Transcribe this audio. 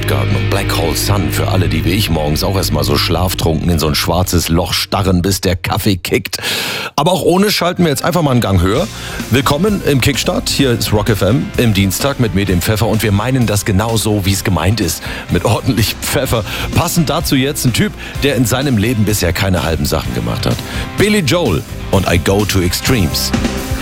Soundgarden und Black Hole Sun für alle, die wie ich morgens auch erstmal so schlaftrunken in so ein schwarzes Loch starren, bis der Kaffee kickt. Aber auch ohne schalten wir jetzt einfach mal einen Gang höher. Willkommen im Kickstart. Hier ist Rock FM im Dienstag mit mir, dem Pfeffer. Und wir meinen das genau so, wie es gemeint ist. Mit ordentlich Pfeffer. Passend dazu jetzt ein Typ, der in seinem Leben bisher keine halben Sachen gemacht hat. Billy Joel und I Go to Extremes.